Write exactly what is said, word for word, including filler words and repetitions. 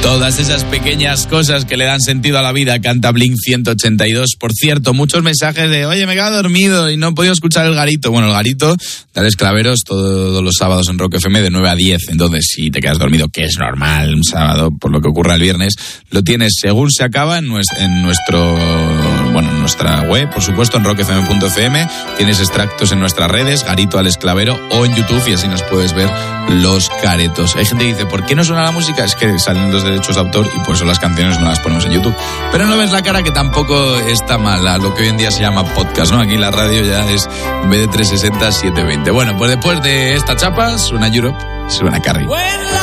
Todas esas pequeñas cosas que le dan sentido a la vida, canta Blink ciento ochenta y dos. Por cierto, muchos mensajes de, oye, me he quedado dormido y no he podido escuchar el Garito. Bueno, el Garito, Alex Claveros, todos los sábados en Rock F M de nueve a diez. Entonces, si te quedas dormido, que es normal un sábado, por lo que ocurra el viernes, lo tienes según se acaba en nuestro, en nuestro bueno, en nuestra web, por supuesto, en rock f m punto f m. Tienes extractos en nuestras redes, Garito, Alex Clavero, o en YouTube, y así nos puedes ver los caretos. Hay gente que dice, ¿por qué no suena la música? Es que salen los derechos de autor y por eso las canciones no las ponemos en YouTube. Pero no ves la cara, que tampoco está mal, a lo que hoy en día se llama podcast, ¿no? Aquí la radio ya es, en vez de trescientos sesenta, setecientos veinte. Bueno, pues después de esta chapa, suena Europe, suena Carrie.